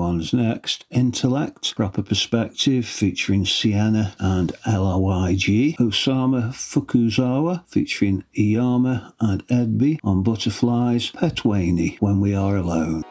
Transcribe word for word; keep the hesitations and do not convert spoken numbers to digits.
ones next. Intellect, Proper Perspective, featuring Sienna and L O I G. Osama Fukuzawa, featuring Iyama and Edby on Butterflies. Petwani, When We Are Alone.